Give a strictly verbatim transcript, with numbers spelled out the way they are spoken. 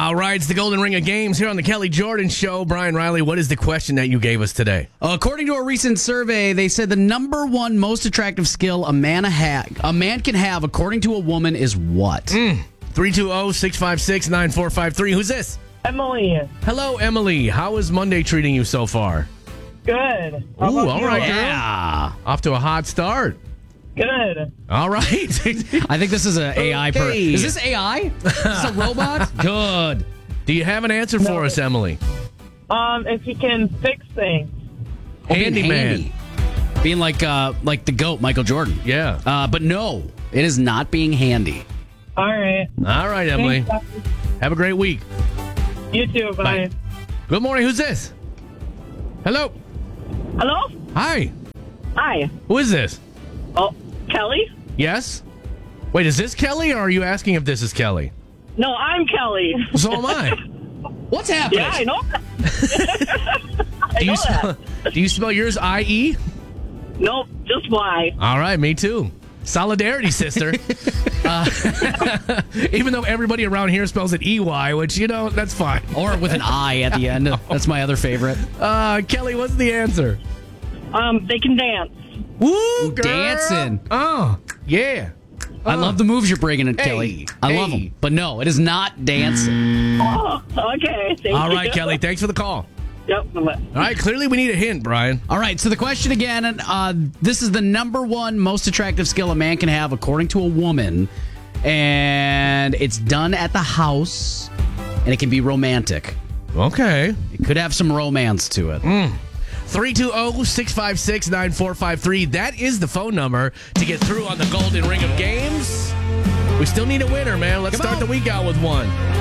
All right, it's the Golden Ring of Games here on the Kelly Jordan Show. Brian Riley, what is the question that you gave us today? According to a recent survey, they said the number one most attractive skill a man a, ha- a man can have, according to a woman, is what? Mm. three two zero, six five six, nine four five three. Who's this? Emily. Hello, Emily. How is Monday treating you so far? Good. Ooh, all right, girl. Yeah. Off to a hot start. Good. All right. I think this is an A I. Per- Okay. is this A I? Is this a robot? Good. Do you have an answer for No. us, Emily? Um, if you can fix things. Oh, being Handyman. handy. Being like uh, like the GOAT, Michael Jordan. Yeah. Uh, but no, it is not being handy. All right. All right, Emily. Thanks, Have a great week. You too. Bye. Bye. Good morning. Who's this? Hello. Hello? Hi. Hi. Who is this? Oh, Kelly? Yes? Wait, is this Kelly, or are you asking if this is Kelly? No, I'm Kelly. So am I. What's happening? Yeah, I know that. I Do you know spell, that. do you spell yours I E? Nope, just why. All right, me too. Solidarity, sister. uh, even though everybody around here spells it E Y, which, you know, that's fine. Or with an I at the end. That's my other favorite. Uh, Kelly, what's the answer? Um, they can dance. Woo, girl. dancing. Oh, yeah. I love the moves you're bringing in, Hey, Kelly. I love hey. them. But no, it is not dancing. Oh, okay. Thank All you. right, Kelly, thanks for the call. Yep. All right, clearly we need a hint, Brian. All right, so the question again, uh, this is the number one most attractive skill a man can have according to a woman, and it's done at the house, and it can be romantic. Okay. It could have some romance to it. three two zero, six five six, nine four five three. That is the phone number to get through on the Golden Ring of Games. We still need a winner, man. Let's Come start on. the week out with one.